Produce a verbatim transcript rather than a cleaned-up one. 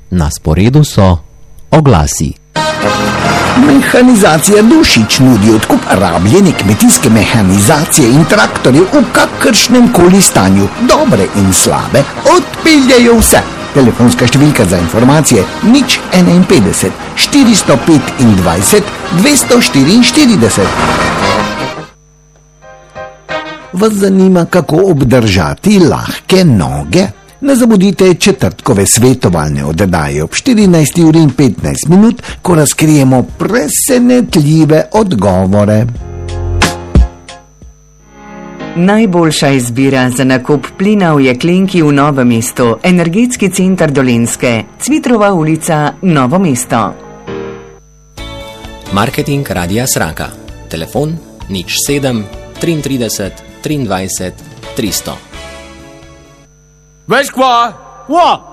Na sporedu so oglasi. Mehanizacija Dušič nudi odkup rabljene kmetijske mehanizacije in traktorjev v kakršnem koli stanju, dobre in slabe, odpeljajo vse. Telefonska številka za informacije nič enainpetdeset štiristo petindvajset dvesto štiriinštirideset. Vas zanima, kako obdržati lahke noge? Ne zamudite četrtkove svetovalne oddaje ob štirinajsti uri in petnajst minut, ko razkrijemo presenetljive odgovore. Najboljša izbira za nakup plina v Jeklenki v Novem mestu, Energetski center Dolenjske, Cvitrova ulica, Novo mesto. Marketing Radia Sraka. Telefon nič sedem trideset triindvajset tristo. Veš kva? What?